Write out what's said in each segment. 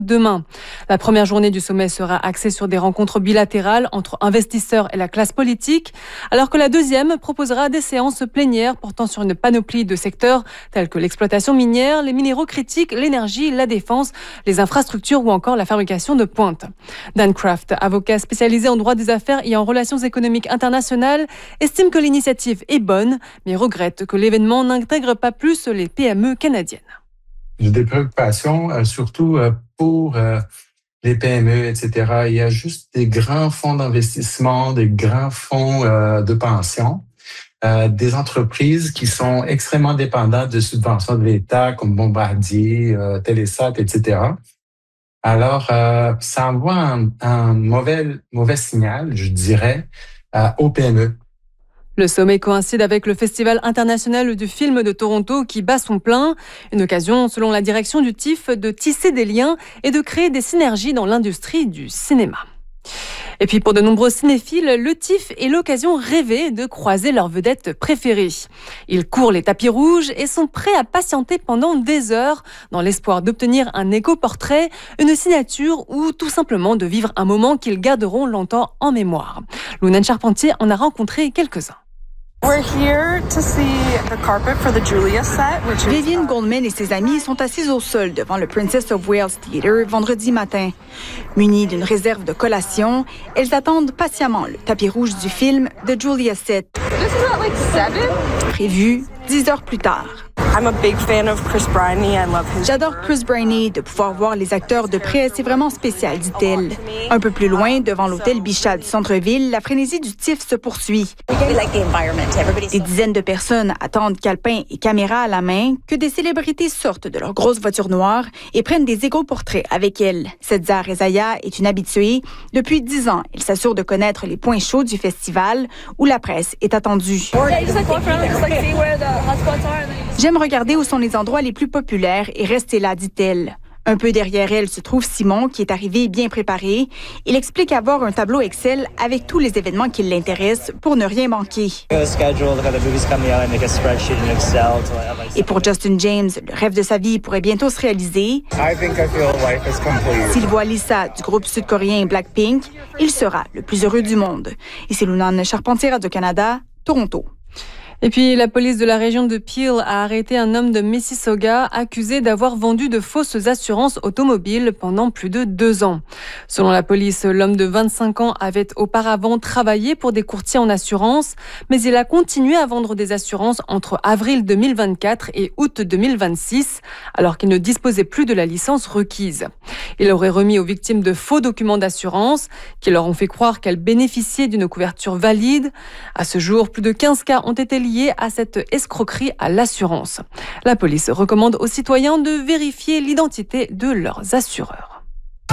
demain. La première journée du sommet sera axée sur des rencontres bilatérales entre investisseurs et la classe politique, alors que la deuxième proposera des séances plénières portant sur une panoplie de secteurs tels que l'exploitation minière, les minéraux critiques, l'énergie, la défense, les infrastructures ou encore la fabrication de pointe. Dan Kraft, avocat spécialisé en droit des affaires et en relations économiques internationales, estime que l'initiative est bonne, mais regrette que l'événement n'intègre pas plus les PME canadiennes. J'ai des préoccupations, surtout pour les PME, etc. Il y a juste des grands fonds d'investissement, des grands fonds de pension, des entreprises qui sont extrêmement dépendantes de subventions de l'État, comme Bombardier, Télésat, etc. Alors, ça envoie un mauvais signal, je dirais, aux PME. Le sommet coïncide avec le Festival international du film de Toronto qui bat son plein. Une occasion, selon la direction du TIFF, de tisser des liens et de créer des synergies dans l'industrie du cinéma. Et puis pour de nombreux cinéphiles, le TIFF est l'occasion rêvée de croiser leur vedette préférée. Ils courent les tapis rouges et sont prêts à patienter pendant des heures dans l'espoir d'obtenir un éco-portrait, une signature ou tout simplement de vivre un moment qu'ils garderont longtemps en mémoire. Lounan Charpentier en a rencontré quelques-uns. Vivienne Goldman et ses amis sont assises au sol devant le Princess of Wales Theatre vendredi matin. Munies d'une réserve de collation, elles attendent patiemment le tapis rouge du film The Julia Set. Prévu 10 heures plus tard. J'adore Chris Briney. De pouvoir voir les acteurs de près, c'est vraiment spécial, dit-elle. Un peu plus loin, devant l'hôtel Bichat du centre-ville, la frénésie du TIFF se poursuit. Des dizaines de personnes attendent calepins et caméras à la main que des célébrités sortent de leurs grosses voitures noires et prennent des éco-portraits avec elles. Setza Rezaya est une habituée. Depuis 10 ans, elle s'assure de connaître les points chauds du festival où la presse est attendue. J'aime regarder où sont les endroits les plus populaires et rester là, dit-elle. Un peu derrière elle se trouve Simon, qui est arrivé bien préparé. Il explique avoir un tableau Excel avec tous les événements qui l'intéressent pour ne rien manquer. Et pour Justin James, le rêve de sa vie pourrait bientôt se réaliser. S'il voit Lisa du groupe sud-coréen Blackpink, il sera le plus heureux du monde. Et c'est Lounan Charpentier, Radio-Canada, Toronto. Et puis, la police de la région de Peel a arrêté un homme de Mississauga accusé d'avoir vendu de fausses assurances automobiles pendant plus de 2 ans. Selon la police, l'homme de 25 ans avait auparavant travaillé pour des courtiers en assurance, mais il a continué à vendre des assurances entre avril 2024 et août 2026, alors qu'il ne disposait plus de la licence requise. Il aurait remis aux victimes de faux documents d'assurance qui leur ont fait croire qu'elles bénéficiaient d'une couverture valide. À ce jour, plus de 15 cas ont été liés à cette escroquerie à l'assurance. La police recommande aux citoyens de vérifier l'identité de leurs assureurs.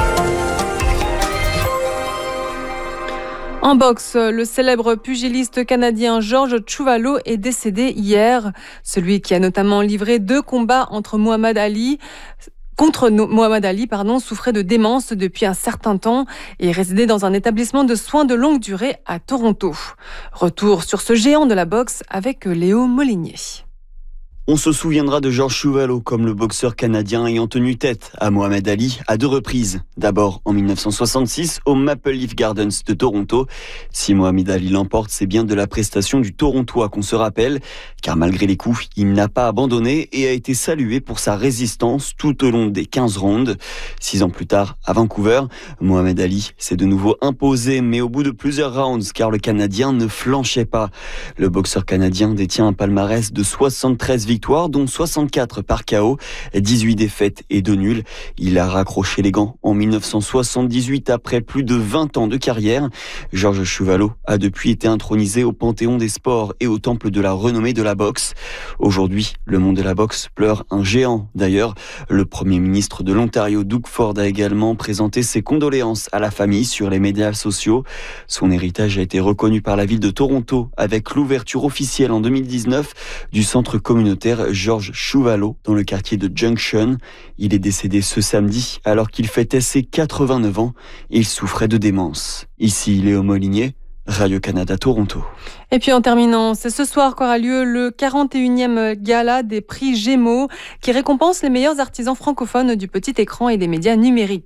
En boxe, le célèbre pugiliste canadien Georges Chuvalo est décédé hier. Celui qui a notamment livré 2 combats contre Mohamed Ali, souffrait de démence depuis un certain temps et résidait dans un établissement de soins de longue durée à Toronto. Retour sur ce géant de la boxe avec Léo Molinier. On se souviendra de Georges Chuvalo comme le boxeur canadien ayant tenu tête à Mohamed Ali à 2 reprises. D'abord en 1966 au Maple Leaf Gardens de Toronto. Si Mohamed Ali l'emporte, c'est bien de la prestation du Torontois qu'on se rappelle, car malgré les coups, il n'a pas abandonné et a été salué pour sa résistance tout au long des 15 rounds. 6 ans plus tard, à Vancouver, Mohamed Ali s'est de nouveau imposé, mais au bout de plusieurs rounds, car le Canadien ne flanchait pas. Le boxeur canadien détient un palmarès de 73 victoires, dont 64 par KO, 18 défaites et 2 nuls. Il a raccroché les gants en 1978 après plus de 20 ans de carrière. Georges Chuvalo a depuis été intronisé au Panthéon des sports et au temple de la renommée de la boxe. Aujourd'hui, le monde de la boxe pleure un géant. D'ailleurs, le Premier ministre de l'Ontario, Doug Ford, a également présenté ses condoléances à la famille sur les médias sociaux. Son héritage a été reconnu par la ville de Toronto avec l'ouverture officielle en 2019 du centre communautaire Georges Chuvalo dans le quartier de Junction. Il est décédé ce samedi alors qu'il fêtait ses 89 ans et il souffrait de démence. Ici Léo Molinier, Radio-Canada Toronto. Et puis en terminant, c'est ce soir qu'aura lieu le 41e gala des prix Gémeaux qui récompense les meilleurs artisans francophones du petit écran et des médias numériques.